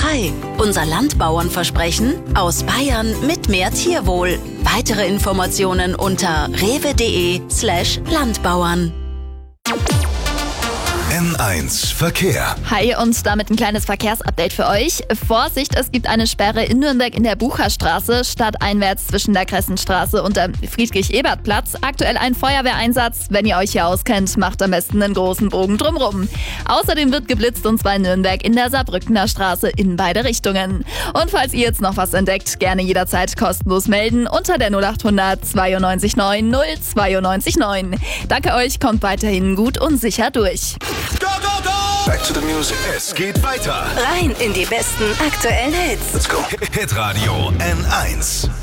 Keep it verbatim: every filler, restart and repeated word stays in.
drei. Unser Landbauernversprechen aus Bayern mit mehr Tierwohl. Weitere Informationen unter rewe.de slash Landbauern. N eins Verkehr. Hi und damit ein kleines Verkehrsupdate für euch. Vorsicht, es gibt eine Sperre in Nürnberg in der Bucherstraße, stadteinwärts zwischen der Kressenstraße und dem Friedrich-Ebert-Platz. Aktuell ein Feuerwehreinsatz. Wenn ihr euch hier auskennt, macht am besten einen großen Bogen drumrum. Außerdem wird geblitzt und zwar in Nürnberg in der Saarbrückener Straße in beide Richtungen. Und falls ihr jetzt noch was entdeckt, gerne jederzeit kostenlos melden unter der null acht hundert zweiundneunzig neun null zweiundneunzig neun. Danke euch, kommt weiterhin gut und sicher durch. Go, go, go! Back to the music. Es geht weiter. Rein in die besten aktuellen Hits. Let's go. Hitradio N eins.